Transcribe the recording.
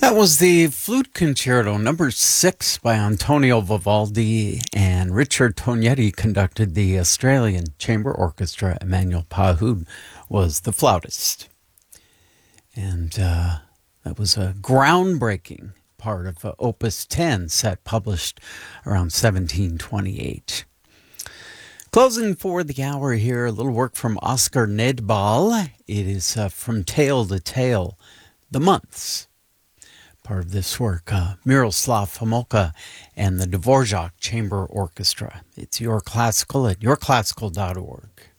That was the Flute Concerto number 6 by Antonio Vivaldi, and Richard Tognetti conducted the Australian Chamber Orchestra. Emmanuel Pahud was the flautist. And that was a groundbreaking part of Opus 10 set published around 1728. Closing for the hour here, a little work from Oscar Nedbal. It is From Tale to Tale, The Months. Part of this work, Miroslav Homolka and the Dvorak Chamber Orchestra. It's Your Classical at yourclassical.org.